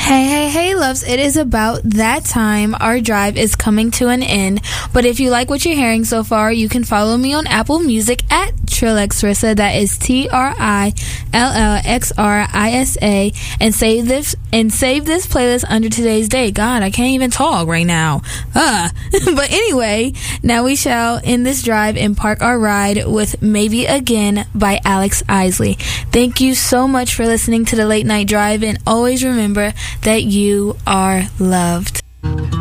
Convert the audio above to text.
Hey, loves, it is about that time. Our drive is coming to an end. But if you like what you're hearing so far, you can follow me on Apple Music at Trillexrissa. That is TRILLXRISA. And save this playlist under today's date. God, I can't even talk right now. But anyway, now we shall end this drive and park our ride with Maybe Again by Alex Isley. Thank you so much for listening to the Late Night Drive, and always remember that you are loved.